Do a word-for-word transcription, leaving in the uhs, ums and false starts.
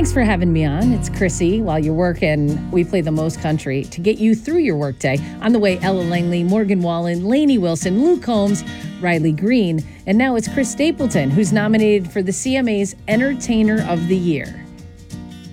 Thanks for having me on. It's Chrissy. While you're working, we play the most country to get you through your workday. On the way, Ella Langley, Morgan Wallen, Lainey Wilson, Luke Combs, Riley Green, and now it's Chris Stapleton, who's nominated for the C M A's Entertainer of the Year.